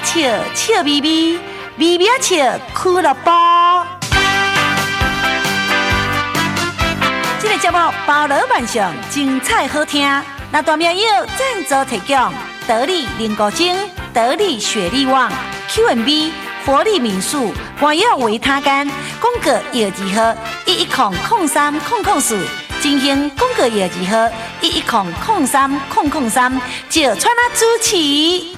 笑笑眯眯，微微笑俱乐部。这个节目包罗万象，精彩好听。那大名友赞助提供：得力灵骨精、得力雪力旺、Q&B、活力民宿、关耀维他干、公哥药剂盒11003004。进行广告业绩号11003003，就川啊主持。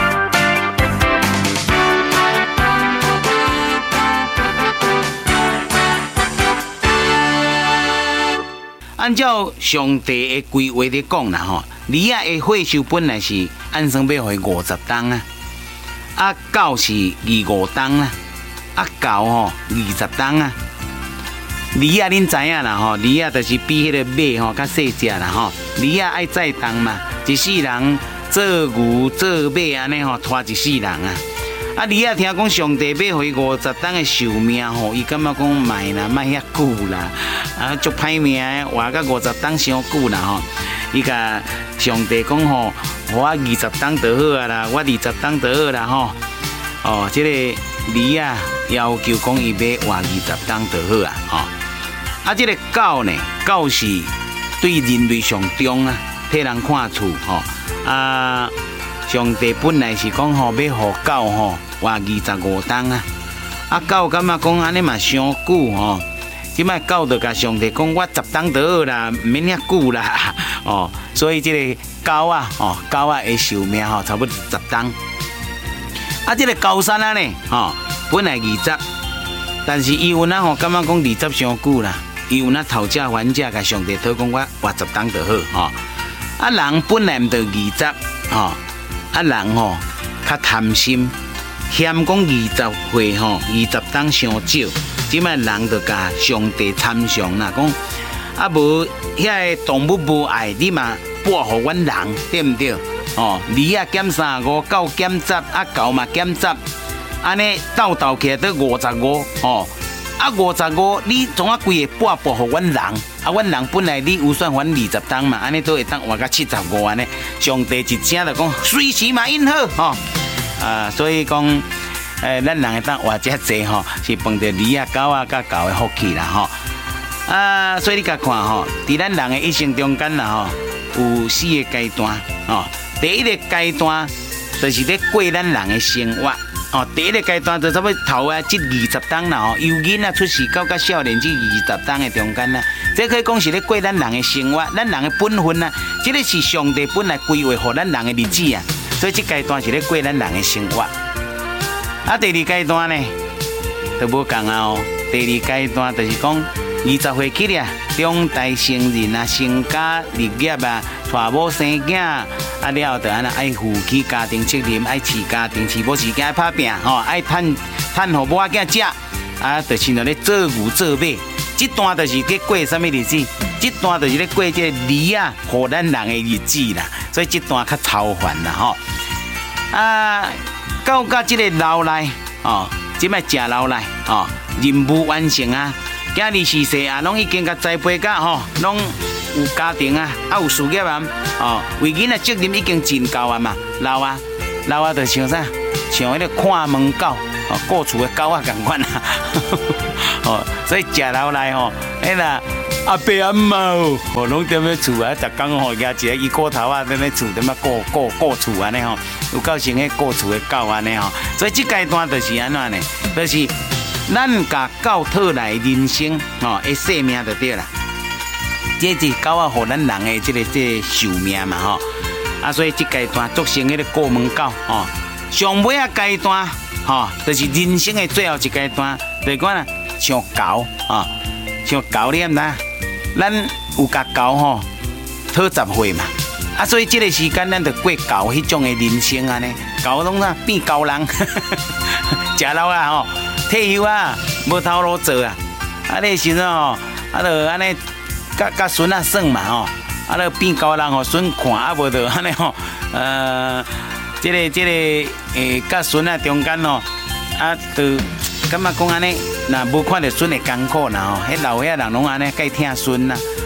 按照上帝的规划在讲啦吼，梨仔的岁数本来是按算要回50冬啊，狗是25冬啊，狗吼20冬啊。梨仔恁知影啦吼，梨仔就是比迄个马吼较细只啦吼。梨仔爱载重嘛，一世人做牛做马安尼吼，拖一世人啊。啊，梨仔听讲上帝要回50冬的寿命吼，伊感觉讲卖啦，卖遐久啦，啊，足歹命的，活到50冬伤久啦吼。伊甲上帝讲吼，我20冬就好啊啦，我20冬就好啦吼。哦，这个梨仔要求讲伊要活20冬就好啊吼。啊，这个狗呢，狗是对人类上中啊，替人看厝吼。啊，上帝本来是讲吼，要互狗吼活25冬啊。啊，狗感觉讲安尼嘛伤久吼。即摆狗就甲上帝讲，我10冬就好啦，唔免遐久啦。哦，所以这个狗啊，哦，狗啊的寿命吼，差不多10冬。啊，这个高山啊呢，吼，本来20，但是伊有哪吼感觉讲20伤久啦。伊有那讨价还价，甲上帝讨讲我活10冬就好吼。啊，人本来就20吼，啊人吼较贪心，嫌讲20岁吼20冬伤少，即摆人就甲上帝参详啦，讲啊无遐个动物无爱，你嘛保护阮人，对毋对？哦，梨啊减35，狗减10，啊狗嘛减10，安尼斗起来都55哦。啊55，你总啊规个保护阮人，啊阮人本来你有算还20冬嘛，安尼都会当活到75安尼。上帝一声就讲，随时嘛应好吼。啊，所以讲，咱人会当活遮济吼，是碰到梨啊、狗啊、甲狗的福气啦吼。啊，所以你甲看吼，伫咱人的一生中间啦吼，有4个阶段吼。第一个阶段就是咧过咱人的生活。哦，第一个阶段就差不多头啊，这20冬啦吼，由囡仔出世到少年这20冬的中间啦，这可以讲是咧过咱人的生活，咱人的本分啊，这个是上帝本来规划给咱人的日子啊，所以这阶段是咧过咱人的生活。啊，第二阶段呢，就无共啊哦，第二阶段就是讲20岁起啊，长大成人啊，成家立业啊，娶某生囝。啊了，就安尼爱负起家庭责任，爱饲家庭，饲某饲囝爱打拼吼，爱趁互某仔囝食，啊，就是咧做牛做马。这段就是咧过什么日子？这段就是咧过这梨啊，互咱人的日子啦。所以这段较超凡啦吼。啊，到这个老来哦，即摆食老来哦，任务完成啊，囝儿逝世啊，拢已经甲栽培甲吼，拢。有家庭啊，啊有事业啊，哦，为囡仔责任已经尽够啊嘛，老啊，就像啥，像迄个看门狗，哦，顾厝的狗啊共款啊，哦，所以食老来吼，迄啦阿伯阿妈哦，拢踮咧厝啊，逐工吼举一个伊骨头啊，踮咧厝踮啊顾厝安尼吼，有够像迄顾厝的狗安尼吼，所以这阶段就是安怎呢？就是咱甲狗讨来人生哦，的生命就对啦。这是狗啊，互咱人的这个寿命嘛吼，啊，所以这阶段俗称迄个过门狗哦。上尾啊阶段吼，就是人生的最后一阶段，就是讲啦，像狗啊，像狗你毋知，咱有甲狗吼讨10岁嘛，啊，所以这个时间咱就过狗迄种的人生安尼，狗拢啊变狗人，食老啊吼，退休啊，无头路做啊，啊，那时阵吼，啊，就安尼。甲孙啊耍嘛吼，啊咧变高人吼孙看啊无着安尼吼，这个甲孙啊中间吼，啊就感觉讲安尼，若无看到孙会艰苦啦吼，迄老岁仔人拢安尼介疼孙啦，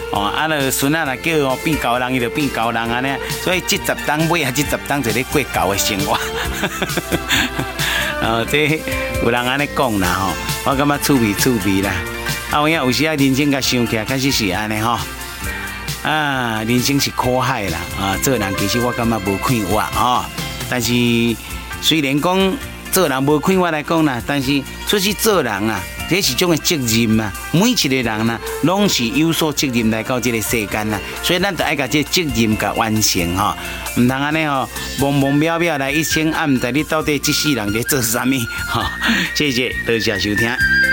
就孙仔若叫变高人，伊就变高人安尼，所以这10档尾啊，这10档就咧过高的生活。这有人安尼讲啦吼，我感觉趣味啦。有时人生甲想起来，确实是安尼吼。人生是苦海啦，做人其实我感觉无快活吼。但是虽然讲做人无快活来讲啦，但是出去做人啊，这是种的责任啊。每一个人啦，拢是有所责任来到这个世间啦，所以咱就爱甲这责任甲完成吼，唔通安尼吼，懵懵渺渺来一生，毋知你到底这世人在做啥物吼。谢谢，多谢收听。